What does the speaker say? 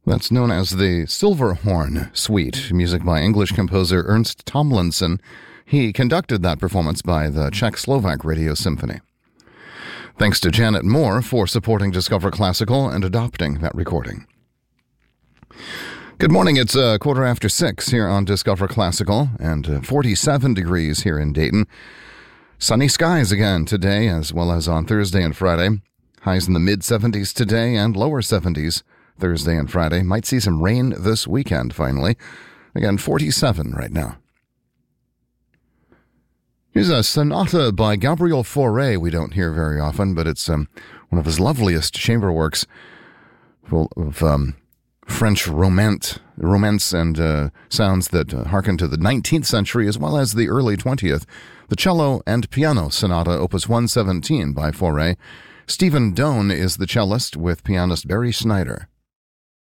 That's known as the Silverhorn Suite, music by English composer Ernst Tomlinson. He conducted that performance by the Czech-Slovak Radio Symphony. Thanks to Janet Moore for supporting Discover Classical and adopting that recording. Good morning, it's 6:15 here on Discover Classical, and 47 degrees here in Dayton. Sunny skies again today, as well as on Thursday and Friday. Highs in the mid-70s today and lower 70s Thursday and Friday. Might see some rain this weekend, finally. Again, 47 right now. Here's a sonata by Gabriel Fauré we don't hear very often, but it's one of his loveliest chamber works, full of French romance and sounds that harken to the 19th century as well as the early 20th. The Cello and Piano Sonata, Opus 117 by Fauré. Stephen Doan is the cellist with pianist Barry Snyder.